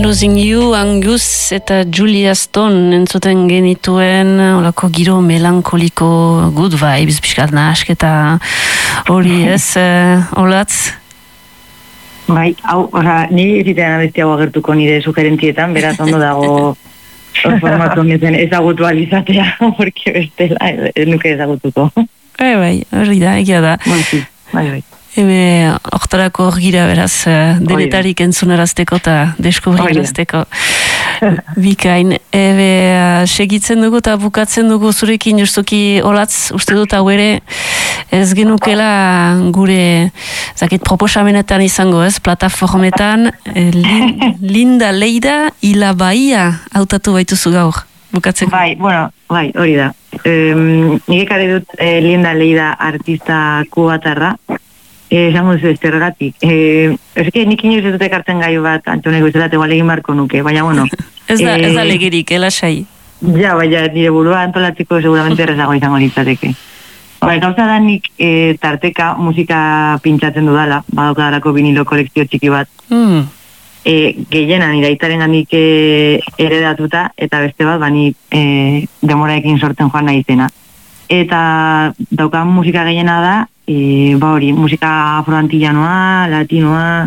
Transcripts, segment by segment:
Losing You, Angus eta Julia Stone entzuten genituen olako giro melankoliko good vibes, pixkat nahasketa hori ez, olatz? Bai, hau, nire ezitean abestiago agertuko nire sugerentietan, beraz ondo dago formatu honetan ezagutu alizatea, porque bestela nuke ezagutuko. Bai, hori da, egia da. Bai. Ebe, oktorako hor gira beraz, denetarik entzunarazteko eta deskubriarazteko. Bikain. Ebe, segitzen dugu eta bukatzen dugu zurekin justuki olatz, uste dut hau ere, ez genukela gure, zakit, proposamenetan izango ez, plataformetan, Linda Leida Ila Bahia hautatu baituzu gaur, bukatzeko. Bai, hori da. Nire kare dut Linda Leida artista kubatarra, esango duzu ez zergatik. Nik inoiz ez dute kartzen gai bat, Antoneko ez dut egin marko nuke, baina bueno. Ez da legerik, elasai. Ja, baina nire burua antolatzeko seguramente errezago izango litzateke. Gauza da nik tarteka musika pintxatzen dudala, badaukadarako vinilo kolekzio txiki bat. Gehienan iraitaren gandik eredatuta, eta beste bat, bani demoraekin sortzen joan nahi zena. Eta daukan musika gehiena da, musika afroantillanoa, latinoa,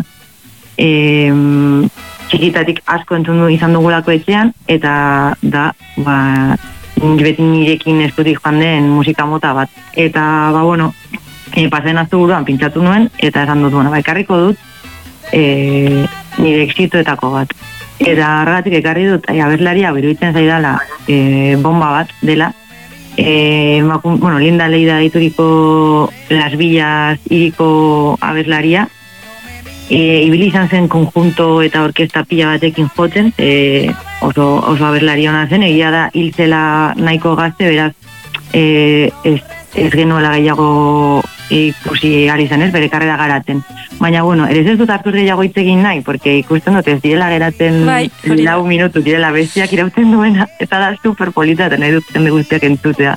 txikitatik asko entzun izan dugulako etxean, eta da, beti nirekin eskutik joan den musika mota bat. Eta, pasen aztu buruan pintxatu nuen, eta esan dut, ekarriko dut, nire exitoetako bat. Eta horregatik ekarri dut, abeslaria, iruditzen zaidala, bomba bat dela, Linda Leida dituriko Las Villas iriko abeslaria, ibili izan zen konjunto eta orkesta pila batekin jotzen, oso abeslaria hona zen, egia da hiltzela nahiko gazte, beraz ez genuela gehiago ikusi ari zen ez, bere karrera garatzen. Baina, ere ez dut hartuz gehiago hitz egin nahi, porque ikusten dut ez direla geratzen 4 minutu, direla bestiak irauten duena, eta da superpolita, eta nahi dut jende guztiak entzutea.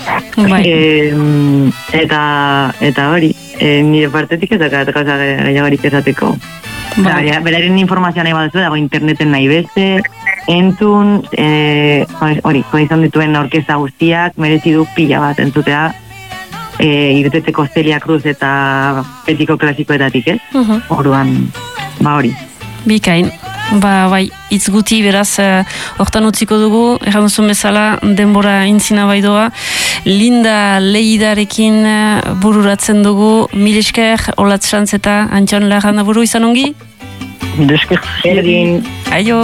Eta hori, nire partetik ez dakat gauza gehiagorik ezateko. Beraren informazioa nahi baduzu, dago interneten nahi beste, entzun, hori, izan dituen orkesta guztiak, merezi du pila bat entzutea, irteteko Celia Cruz eta petiko klasikoetatik, ez? Orduan, hori. Bikain. Bai, hitz guti beraz, hortan utziko dugu, erran duzun bezala, denbora intzina baidoa. Linda Leidarekin bururatzen dugu, mil esker, Olatz Schanz eta Antxon Larrandaburu izan ongi? Mil esker. Aio!